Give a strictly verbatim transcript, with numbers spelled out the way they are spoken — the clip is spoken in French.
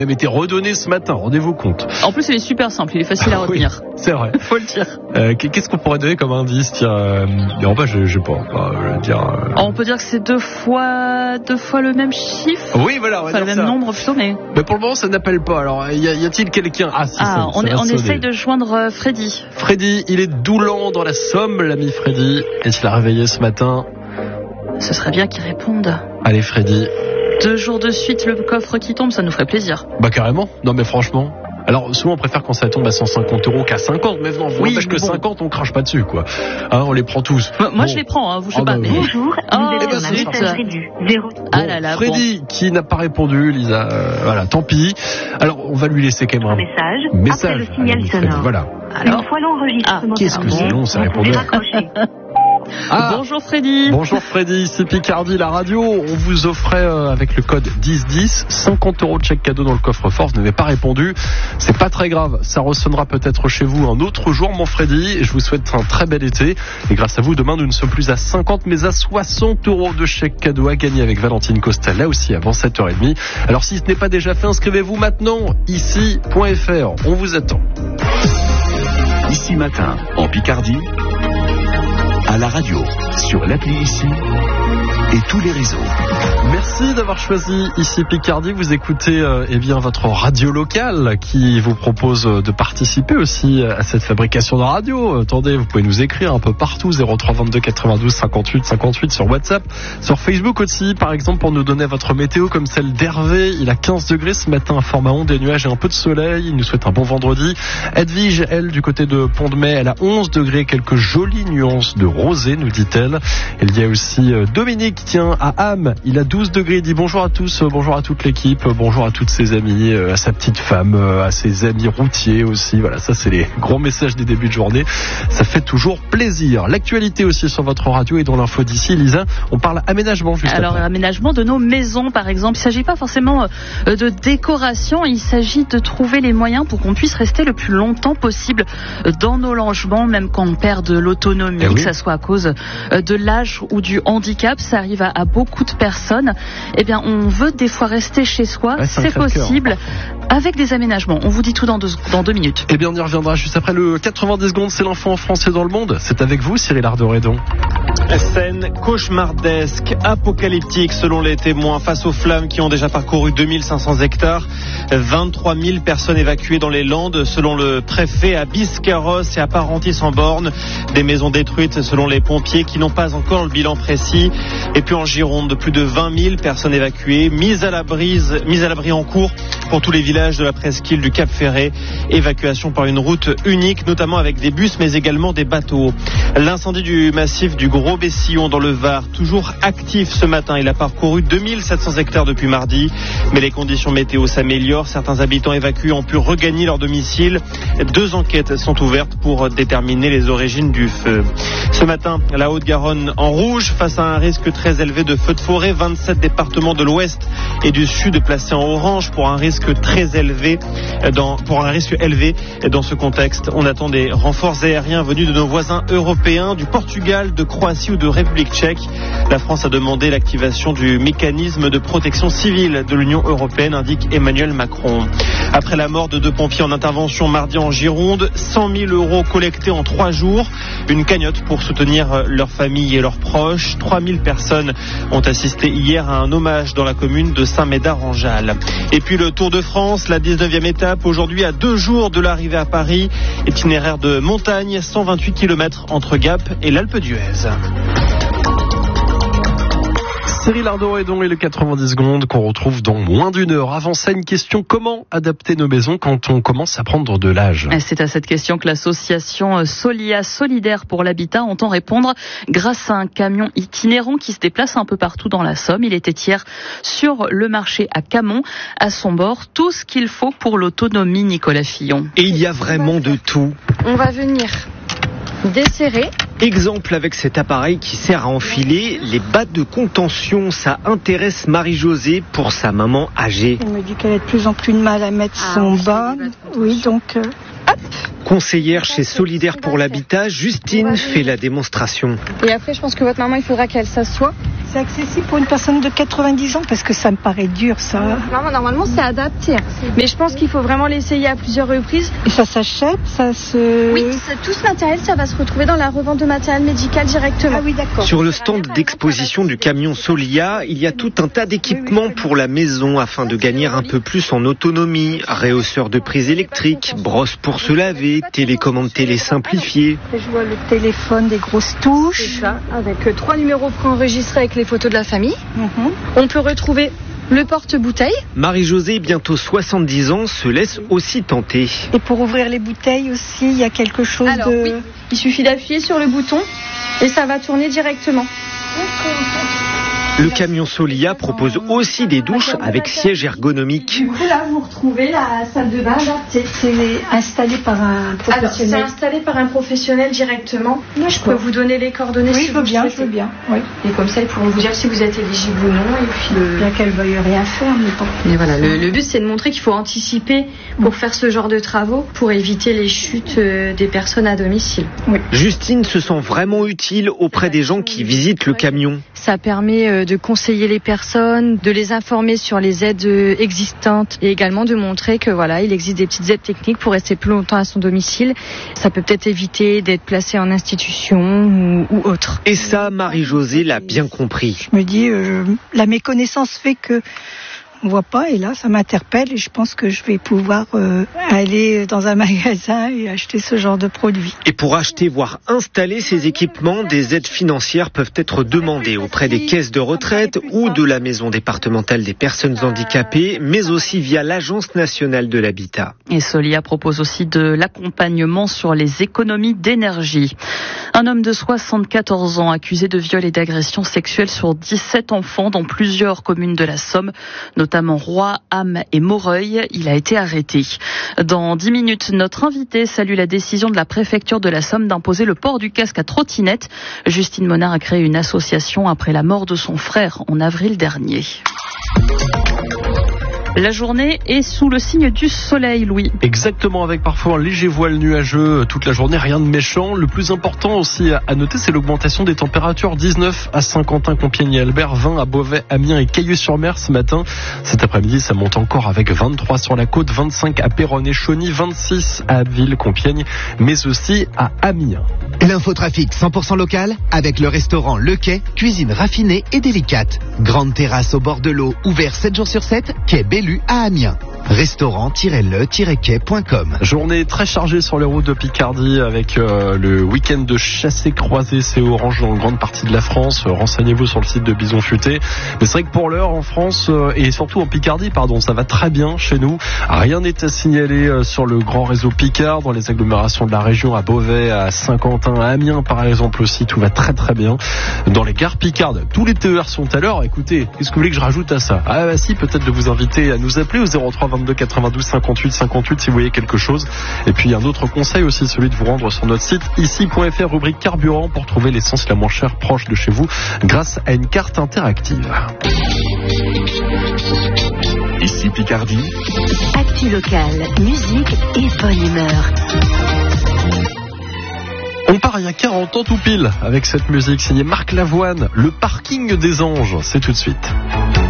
Il m'a été redonné ce matin, rendez-vous compte. En plus, il est super simple, il est facile à retenir. Oui, c'est vrai. Faut le dire. Euh, qu'est-ce qu'on pourrait donner comme indice? Tiens, euh, non, bah, je, je sais pas. Bah, je veux dire, euh... On peut dire que c'est deux fois, deux fois le même chiffre. Oui, voilà, on va enfin, dire le ça. même nombre plutôt, mais. Mais pour le moment, ça n'appelle pas. Alors, y, a, y a-t-il quelqu'un? Ah, si, ah, ça, on, ça est, on sonner. essaye de joindre Freddy. Freddy, il est d'Oulan dans la Somme, l'ami Freddy. Est-ce qu'il a réveillé ce matin? Ce serait bien qu'il réponde. Allez, Freddy. Deux jours de suite, le coffre qui tombe, ça nous ferait plaisir. Bah, carrément. Non, mais franchement. Alors, souvent, on préfère quand ça tombe à cent cinquante euros qu'à cinquante, mais non, vous oui, n'empêche que bon. cinquante, on crache pas dessus, quoi. Hein, on les prend tous. Moi, bon. je les prends, hein, vous, je sais oh, pas. bah, Mais... Bonjour, oh, vous êtes ben, sur la messagerie du zéro. Ah là là, Freddy, bon. qui n'a pas répondu, Lisa, euh, voilà, tant pis. Alors, on va lui laisser quand même un message, message. après le signal Allez, Freddy, sonore. voilà. Alors, Une fois l'enregistrement Ah, qu'est-ce que c'est long, ça vous répondait. pouvez raccrocher. Ah, bonjour Freddy. bonjour Freddy, c'est Picardie, la radio. On vous offrait euh, avec le code dix dix cinquante euros de chèque cadeau dans le coffre-fort. Vous n'avez pas répondu. C'est pas très grave. Ça ressonnera peut-être chez vous un autre jour, mon Freddy. Et je vous souhaite un très bel été. Et grâce à vous, demain, nous ne sommes plus à cinquante, mais à soixante euros de chèque cadeau à gagner avec Valentine Costa, là aussi avant sept heures trente. Alors, si ce n'est pas déjà fait, inscrivez-vous maintenant. ici point f r. On vous attend. Ici Matin, en Picardie, à la radio, sur l'appli Ici et tous les réseaux. Merci d'avoir choisi Ici Picardie. Vous écoutez euh, eh bien votre radio locale qui vous propose de participer aussi à cette fabrication de radio. Attendez, vous pouvez nous écrire un peu partout, zéro trois vingt-deux quatre-vingt-douze cinquante-huit cinquante-huit sur WhatsApp, sur Facebook aussi, par exemple, pour nous donner votre météo comme celle d'Hervé. Il a quinze degrés ce matin, un format onde, des nuages et un peu de soleil. Il nous souhaite un bon vendredi. Edwige, elle, du côté de Pont-de-Mai, elle a onze degrés, quelques jolies nuances de rosée, nous dit-elle. Il y a aussi euh, Dominique, tiens, à Ham, il a douze degrés. Il dit bonjour à tous, euh, bonjour à toute l'équipe, euh, bonjour à toutes ses amies, euh, à sa petite femme, euh, à ses amis routiers aussi. Voilà, ça c'est les gros messages des débuts de journée. Ça fait toujours plaisir. L'actualité aussi sur votre radio et dans l'info d'ici, Lisa, on parle aménagement juste Alors, après. aménagement de nos maisons, par exemple. Il ne s'agit pas forcément euh, de décoration, il s'agit de trouver les moyens pour qu'on puisse rester le plus longtemps possible dans nos logements, même quand on perd de l'autonomie, Eh oui. que ça soit à cause euh, de l'âge ou du handicap. Ça arrive à, à beaucoup de personnes. Eh bien, on veut des fois rester chez soi, Ouais, c'est un c'est crève-cœur. possible, avec des aménagements. On vous dit tout dans deux, dans deux minutes. Eh bien, on y reviendra juste après le quatre-vingt-dix secondes. C'est l'info en français dans le monde. C'est avec vous, Cyril Ardoredon. Scène cauchemardesque, apocalyptique selon les témoins face aux flammes qui ont déjà parcouru deux mille cinq cents hectares. vingt-trois mille personnes évacuées dans les Landes selon le préfet, à Biscarrosse et à Parentis-en-Born. Des maisons détruites selon les pompiers qui n'ont pas encore le bilan précis. Et puis en Gironde, plus de vingt mille personnes évacuées, mises à l'abri, mises à l'abri en cours pour tous les villages de la presqu'île du Cap Ferret. Évacuation par une route unique, notamment avec des bus mais également des bateaux. L'incendie du massif du Gros Bessillon dans le Var, toujours actif ce matin. Il a parcouru deux mille sept cents hectares depuis mardi. Mais les conditions météo s'améliorent. Certains habitants évacués ont pu regagner leur domicile. Deux enquêtes sont ouvertes pour déterminer les origines du feu. Ce matin, la Haute-Garonne en rouge face à un risque très élevé de feux de forêt. vingt-sept départements de l'Ouest et du Sud placés en orange pour un risque très élevé. Dans, pour un risque élevé dans ce contexte, on attend des renforts aériens venus de nos voisins européens, du Portugal, de Croatie ou de République tchèque. La France a demandé l'activation du mécanisme de protection civile de l'Union européenne, indique Emmanuel Macron. Après la mort de deux pompiers en intervention mardi en Gironde, cent mille euros collectés en trois jours. Une cagnotte pour soutenir leurs familles et leurs proches. trois mille personnes ont assisté hier à un hommage dans la commune de Saint-Médard-en-Jalles. Et puis le Tour de France, la dix-neuvième étape, aujourd'hui à deux jours de l'arrivée à Paris. Itinéraire de montagne, cent vingt-huit kilomètres entre Gap et l'Alpe d'Huez. Cyril Ardoredon et les quatre-vingt-dix secondes qu'on retrouve dans moins d'une heure. Avant ça, une question: comment adapter nos maisons quand on commence à prendre de l'âge? C'est à cette question que l'association Solia Solidaire pour l'Habitat entend répondre grâce à un camion itinérant qui se déplace un peu partout dans la Somme. Il était hier sur le marché à Camon. À son bord, tout ce qu'il faut pour l'autonomie, Nicolas Fillon. Et il y a vraiment de tout. On va venir desserrer. Exemple avec cet appareil qui sert à enfiler les battes de contention. Ça intéresse Marie-Josée pour sa maman âgée. Elle me dit qu'elle a de plus en plus de mal à mettre ah, son bas. Oui, donc euh, hop. Conseillère chez Solidaire pour l'Habitat, Justine fait la démonstration. Et après, je pense que votre maman, il faudra qu'elle s'assoie. C'est accessible pour une personne de quatre-vingt-dix ans parce que ça me paraît dur, ça. Non, normalement, c'est adapté. Mais je pense qu'il faut vraiment l'essayer à plusieurs reprises. Et ça s'achète, ça se... Oui, tout ce matériel, ça va se retrouver dans la revente de matériel médical directement. Ah oui, d'accord. Sur le stand d'exposition du camion Solia, il y a tout un tas d'équipements pour la maison afin de gagner un peu plus en autonomie. Réhausseur de prise électrique, brosse pour se laver, télécommande télé simplifiée. Je vois le téléphone, des grosses touches. C'est ça, avec euh, trois numéros préenregistrés avec les photos de la famille. Mm-hmm. On peut retrouver le porte-bouteille. Marie-Josée, bientôt soixante-dix ans, se laisse aussi tenter. Et pour ouvrir les bouteilles aussi, il y a quelque chose Alors, de... oui, il suffit d'appuyer sur le bouton et ça va tourner directement. Le camion Solia propose aussi des douches avec siège ergonomique. Du coup, là, vous retrouvez la salle de bain adaptée. C'est installé par un professionnel. Alors, c'est installé par un professionnel directement. Moi, je peux vous donner les coordonnées Oui, si je vous veux bien, souhaitez. je veux bien. Oui. Et comme ça, ils pourront vous dire si vous êtes éligible ou non. Et puis, le... Bien qu'elle veuille rien faire, mais bon. Et voilà, le, le but, c'est de montrer qu'il faut anticiper pour faire ce genre de travaux, pour éviter les chutes euh, des personnes à domicile. Oui. Justine se sent vraiment utile auprès des gens qui visitent le camion. Ça permet euh, de conseiller les personnes, de les informer sur les aides euh, existantes et également de montrer que voilà, il existe des petites aides techniques pour rester plus longtemps à son domicile. Ça peut peut-être éviter d'être placé en institution ou, ou autre. Et ça, Marie-Josée l'a bien compris. Je me dis, euh, la méconnaissance fait que on voit pas, et là ça m'interpelle et je pense que je vais pouvoir euh, aller dans un magasin et acheter ce genre de produit. Et pour acheter voire installer ces équipements, des aides financières peuvent être demandées auprès des caisses de retraite ou de la maison départementale des personnes handicapées, mais aussi via l'Agence nationale de l'habitat. Et Solia propose aussi de l'accompagnement sur les économies d'énergie. Un homme de soixante-quatorze ans accusé de viol et d'agression sexuelle sur dix-sept enfants dans plusieurs communes de la Somme, notamment Roy, Ham et Moreuil. Il a été arrêté. Dans dix minutes, notre invité salue la décision de la préfecture de la Somme d'imposer le port du casque à trottinette. Justine Monard a créé une association après la mort de son frère en avril dernier. La journée est sous le signe du soleil, Louis. Exactement, avec parfois un léger voile nuageux toute la journée, rien de méchant. Le plus important aussi à noter, c'est l'augmentation des températures. dix-neuf à Saint-Quentin, Compiègne et Albert, vingt à Beauvais, Amiens et Cailleux-sur-Mer ce matin. Cet après-midi, ça monte encore avec vingt-trois sur la côte, vingt-cinq à Péronne et Chauny, vingt-six à Abbeville, Compiègne, mais aussi à Amiens. L'infotrafic cent pour cent local avec le restaurant Le Quai, cuisine raffinée et délicate. Grande terrasse au bord de l'eau, ouvert sept jours sur sept, quai Bellu à Amiens. restaurant tiret le tiret quai point com. Journée très chargée sur les routes de Picardie avec euh, le week-end de chassé-croisé, c'est orange dans une grande partie de la France. Euh, renseignez-vous sur le site de Bison Futé. Mais c'est vrai que pour l'heure en France euh, et surtout en Picardie, pardon, ça va très bien chez nous. Rien n'est à signaler euh, sur le grand réseau Picard, dans les agglomérations de la région, à Beauvais, à Saint-Quentin, à Amiens par exemple aussi, tout va très très bien. Dans les gares Picardes, tous les T E R sont à l'heure. Écoutez, qu'est-ce que vous voulez que je rajoute à ça? Ah bah si, peut-être de vous inviter à nous appeler au zéro trois vingt-deux quatre-vingt-douze cinquante-huit cinquante-huit si vous voyez quelque chose. Et puis un autre conseil aussi, celui de vous rendre sur notre site ici point f r, rubrique carburant, pour trouver l'essence la moins chère proche de chez vous grâce à une carte interactive. Ici Picardie. Actu locale, musique et bonne humeur. On part il y a quarante ans tout pile avec cette musique signée Marc Lavoine, Le Parking des Anges. C'est tout de suite.